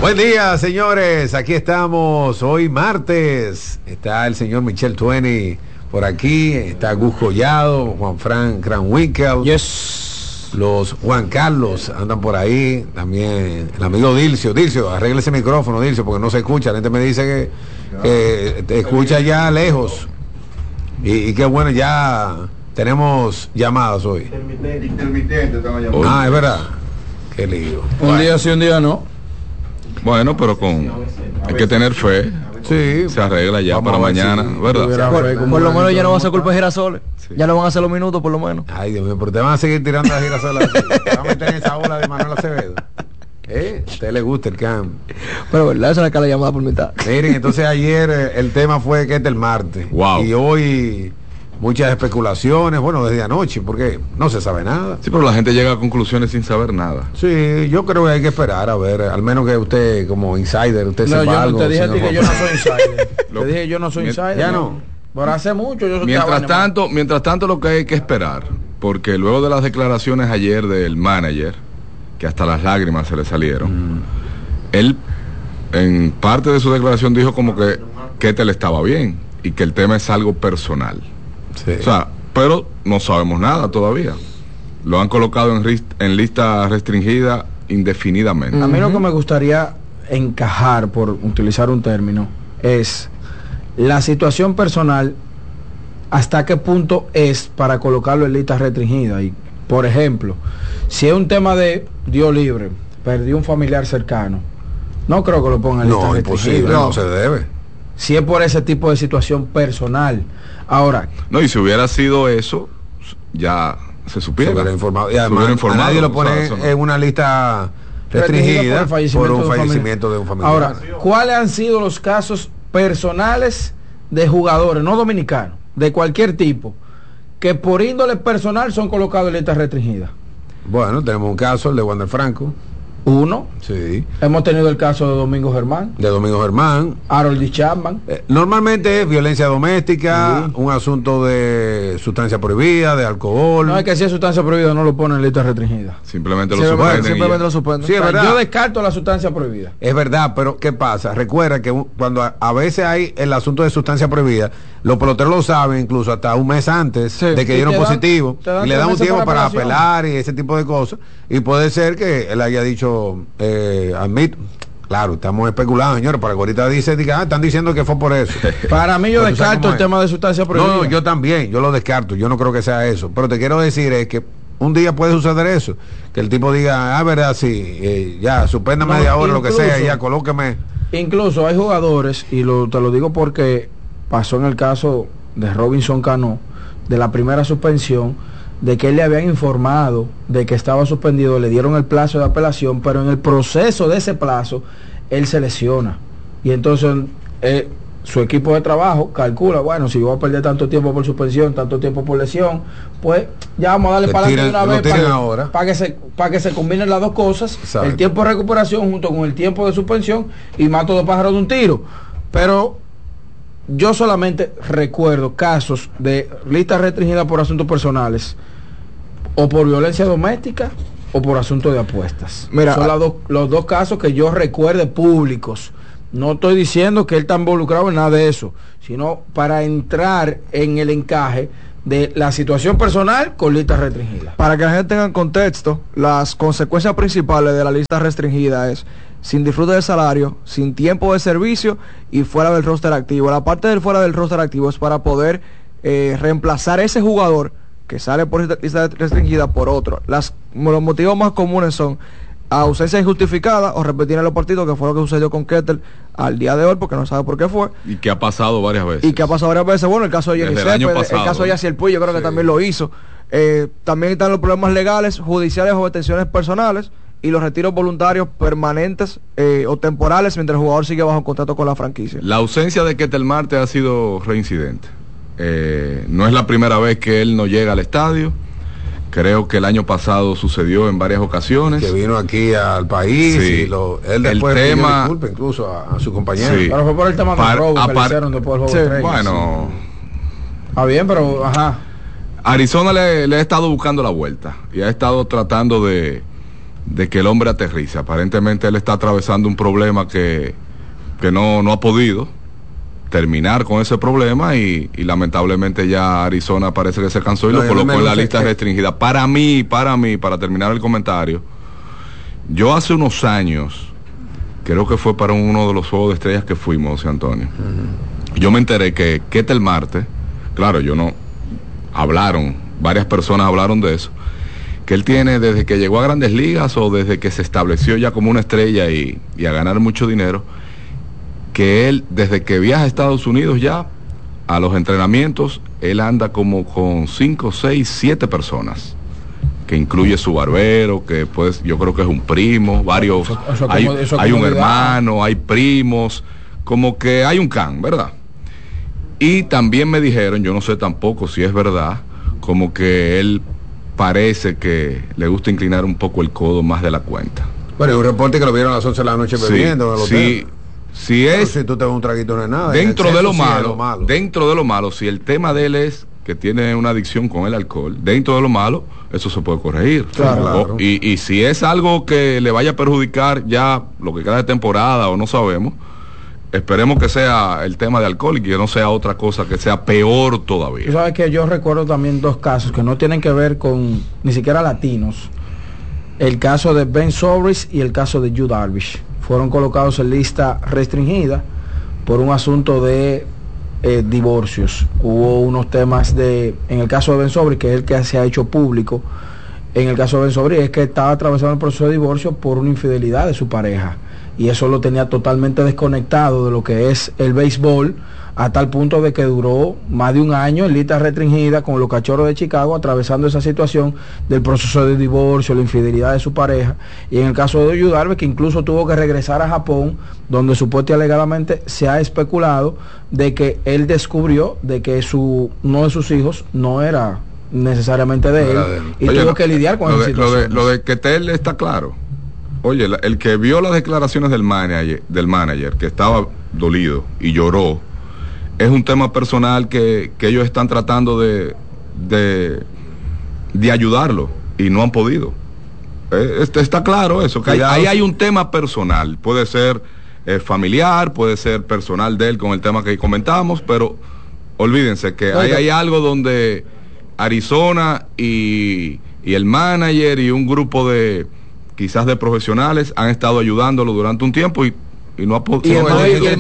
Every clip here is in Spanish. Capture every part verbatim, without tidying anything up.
Buen día, señores. Aquí estamos hoy martes. Está el señor Michel Tueni por aquí. Está Gus Collado, Juan Frank Cranwinkel. Yes. Los Juan Carlos andan por ahí. También el amigo Dilcio. Dilcio, arregle ese micrófono, Dilcio, porque no se escucha. La gente me dice que, que te escucha ya lejos. Y, y qué bueno, ya tenemos llamadas hoy. Intermitente estamos llamando. Ah, es verdad. Qué lío. Un bueno. día sí, un día no. Bueno, pero con hay que tener fe. Sí, se arregla ya para mañana, si ¿verdad? Por, por lo menos ya no va a ser culpa de Girasoles. Sí. Ya no van a hacer los minutos, por lo menos. Ay, Dios mío, pero te van a seguir tirando a Girasoles. Te van a meter en esa ola de Manuel Acevedo. ¿Eh? A usted le gusta el campo. Pero verdad, esa es la que la llamada por mitad. Miren, entonces ayer eh, el tema fue que este el martes. Wow. Y hoy muchas especulaciones, bueno, desde anoche, porque no se sabe nada. Sí, pero la gente llega a conclusiones sin saber nada. Sí, yo creo que hay que esperar a ver, al menos que usted como insider, usted no, sepa yo, algo. Te dije señor que yo no soy insider. Te dije yo no soy insider. Ya no. Pero hace mucho yo soy Mientras tanto, mientras tanto lo que hay que esperar, porque luego de las declaraciones ayer del manager, que hasta las lágrimas se le salieron, mm. él en parte de su declaración dijo como que Ketel estaba bien y que el tema es algo personal. Sí. O sea, pero no sabemos nada todavía. Lo han colocado en, rist- en lista restringida indefinidamente. A mí lo que me gustaría encajar, por utilizar un término, es la situación personal, hasta qué punto es para colocarlo en lista restringida. Y, por ejemplo, si es un tema de Dios libre, perdió un familiar cercano, no creo que lo pongan en lista no, restringida. Imposible, no, no se debe. Si es por ese tipo de situación personal. Ahora, no, y si hubiera sido eso, ya se supiera. Se hubiera informado. Y además, se hubiera informado, a nadie lo pone o sea, no. en una lista restringida por, por un fallecimiento de un familiar. Ahora, ¿cuáles han sido los casos personales de jugadores, no dominicanos, de cualquier tipo, que por índole personal son colocados en lista restringida? Bueno, tenemos un caso, el de Wander Franco. Uno. Sí. Hemos tenido el caso de Domingo Germán. De Domingo Germán. Harold D. Chapman. Eh, normalmente es violencia doméstica, sí. Un asunto de sustancia prohibida, de alcohol. No, es que si es sustancia prohibida no lo ponen en lista restringida. Simplemente lo sí, suspenden. Simplemente lo suspenden. Sí, es verdad. Yo descarto la sustancia prohibida. Es verdad, pero ¿qué pasa? Recuerda que cuando a, a veces hay el asunto de sustancia prohibida, los peloteros lo saben incluso hasta un mes antes sí. de que dieron dan, positivo y le dan un tiempo para, para apelar y ese tipo de cosas. Y puede ser que él haya dicho, eh, admito, claro, estamos especulando, señores, para que ahorita dice, diga, ah, están diciendo que fue por eso. Para mí yo descarto el tema de sustancia prohibida. No, yo también, yo lo descarto, yo no creo que sea eso. Pero te quiero decir es que un día puede suceder eso, que el tipo diga, ah, verdad, sí, eh, ya, suspenda no, media hora, incluso, lo que sea, ya, colóqueme. Incluso hay jugadores, y lo, te lo digo porque pasó en el caso de Robinson Cano, de la primera suspensión, de que él le habían informado de que estaba suspendido, le dieron el plazo de apelación, pero en el proceso de ese plazo, él se lesiona. Y entonces eh, su equipo de trabajo calcula, bueno, si yo voy a perder tanto tiempo por suspensión, tanto tiempo por lesión, pues ya vamos a darle para adelante de una vez para, para que se para que se combinen las dos cosas. Exacto. El tiempo de recuperación junto con el tiempo de suspensión y mato dos pájaros de un tiro. Pero yo solamente recuerdo casos de listas restringidas por asuntos personales o por violencia doméstica o por asuntos de apuestas. Mira, son do, los dos casos que yo recuerde públicos. No estoy diciendo que él está involucrado en nada de eso, sino para entrar en el encaje de la situación personal con listas restringidas. Para que la gente tenga en contexto, las consecuencias principales de la lista restringida es sin disfrute del salario, sin tiempo de servicio y fuera del roster activo. La parte del fuera del roster activo es para poder eh, reemplazar ese jugador que sale por lista restringida por otro. Las, los motivos más comunes son ausencia injustificada o repetir en los partidos, que fue lo que sucedió con Ketel al día de hoy, porque no sabe por qué fue. Y que ha pasado varias veces. Y que ha pasado varias veces. Bueno, el caso de Jenny Cepeda, el, el caso de Yaciel Puy, yo creo sí. que también lo hizo. Eh, también están los problemas legales, judiciales o detenciones personales y los retiros voluntarios permanentes eh, o temporales mientras el jugador sigue bajo contrato con la franquicia. La ausencia de Ketel Marte ha sido reincidente. Eh, no es la primera vez que él no llega al estadio. Creo que el año pasado sucedió en varias ocasiones. Que vino aquí al país sí. y lo, él después el tema, pidió disculpa incluso a, a su compañero. Sí. Pero fue por el tema del robo que le hicieron después del juego sí, bueno. Ah, bien, pero ajá. Arizona le, le ha estado buscando la vuelta y ha estado tratando de de que el hombre aterrice. Aparentemente él está atravesando un problema que, que no, no ha podido terminar con ese problema y, y lamentablemente ya Arizona parece que se cansó y no, lo colocó en la lista que... restringida. Para mí, para mí, para terminar el comentario, yo hace unos años, creo que fue para uno de los Juegos de Estrellas que fuimos, José Antonio, uh-huh. yo me enteré que Ketel Marte, claro, yo no, hablaron, varias personas hablaron de eso, que él tiene desde que llegó a Grandes Ligas o desde que se estableció ya como una estrella y, y a ganar mucho dinero, que él, desde que viaja a Estados Unidos ya, a los entrenamientos, él anda como con cinco, seis, siete personas, que incluye su barbero, que pues yo creo que es un primo, varios, eso, eso hay, como, eso hay un hermano, hay primos, como que hay un can, ¿verdad? Y también me dijeron, yo no sé tampoco si es verdad, como que él parece que le gusta inclinar un poco el codo más de la cuenta. Bueno, hay un reporte que lo vieron a las once de la noche bebiendo sí, en el hotel. Sí. Si es, si tú te vas un traguito no es nada. Dentro de lo malo, sí lo malo, dentro de lo malo, si el tema de él es que tiene una adicción con el alcohol, dentro de lo malo, eso se puede corregir. Claro, claro. Y, y si es algo que le vaya a perjudicar ya lo que queda de temporada o no sabemos, esperemos que sea el tema de alcohol y que no sea otra cosa que sea peor todavía. Tú sabes que yo recuerdo también dos casos que no tienen que ver con ni siquiera latinos. El caso de Ben Zobrist y el caso de Yu Darvish. Fueron colocados en lista restringida por un asunto de eh, divorcios. Hubo unos temas de, en el caso de Ben Zobrist, que es el que se ha hecho público, en el caso de Ben Zobrist es que estaba atravesando el proceso de divorcio por una infidelidad de su pareja. Y eso lo tenía totalmente desconectado de lo que es el béisbol, a tal punto de que duró más de un año en lista restringida con los Cachorros de Chicago, atravesando esa situación del proceso de divorcio, la infidelidad de su pareja. Y en el caso de Yu Darvish, que incluso tuvo que regresar a Japón, donde supuestamente y alegadamente se ha especulado de que él descubrió de que su uno de sus hijos no era necesariamente de, no él, de él, y Oye, tuvo no, que lidiar con esa situación. Lo de, lo de Ketel está claro. Oye, la, el que vio las declaraciones del manager, del manager, que estaba dolido y lloró, es un tema personal que, que ellos están tratando de, de, de ayudarlo y no han podido. Eh, este, está claro eso, que hay, ahí hay un tema personal, puede ser eh, familiar, puede ser personal de él con el tema que comentamos, pero olvídense que ahí hay algo donde Arizona y, y el manager y un grupo de quizás de profesionales han estado ayudándolo durante un tiempo y y no ha podido. Y el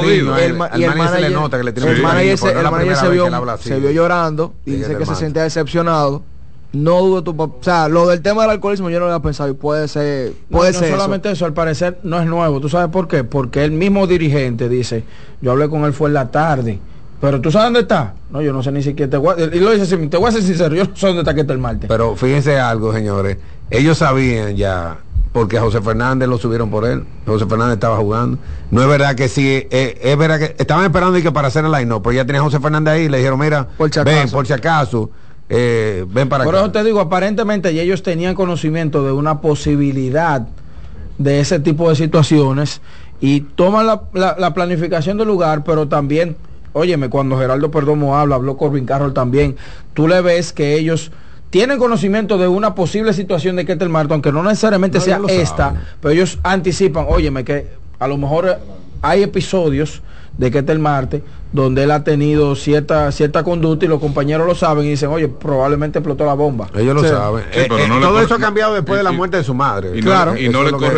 manager se le nota que le tiene el manager se, el manager se vio se vio llorando y dice que se sentía decepcionado. No dudo tu, o sea, lo del tema del alcoholismo yo no lo había pensado y puede ser puede no, ser no solamente eso. eso, al parecer no es nuevo. ¿Tú sabes por qué? Porque el mismo dirigente dice, yo hablé con él fue en la tarde, pero tú sabes dónde está. No, yo no sé ni siquiera te voy a, y lo dice así, te voy a ser sincero, yo no sé dónde está que está el martes. Pero fíjense algo, señores, ellos sabían ya, porque a José Fernández lo subieron por él. José Fernández estaba jugando. No es verdad que sí, eh, es verdad que estaban esperando y que para hacer el line, no, pero ya tenía a José Fernández ahí y le dijeron, mira, por si ven, por si acaso, eh, ven para acá. Por eso te digo, aparentemente y ellos tenían conocimiento de una posibilidad de ese tipo de situaciones y toman la, la, la planificación del lugar, pero también, óyeme, cuando Geraldo Perdomo habla, habló Corbin Carroll también, tú le ves que ellos tienen conocimiento de una posible situación de Ketel Marte, aunque no necesariamente no, sea esta, saben. Pero ellos anticipan, óyeme, que a lo mejor hay episodios de Ketel Marte donde él ha tenido cierta cierta conducta y los compañeros lo saben y dicen, oye, probablemente explotó la bomba. Ellos lo sí. saben. Sí, eh, eh, no todo eso ha cambiado después y, de la muerte de su madre. Y claro. No, y no le corre